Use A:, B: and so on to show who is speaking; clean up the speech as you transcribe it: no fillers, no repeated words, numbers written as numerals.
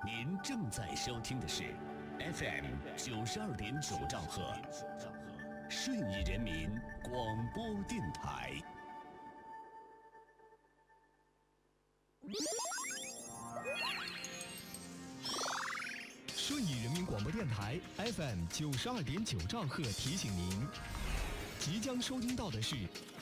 A: 您正在收听的是 FM92.9兆赫，顺义人民广播电台。
B: 顺义人民广播电台 FM92.9兆赫提醒您，即将收听到的是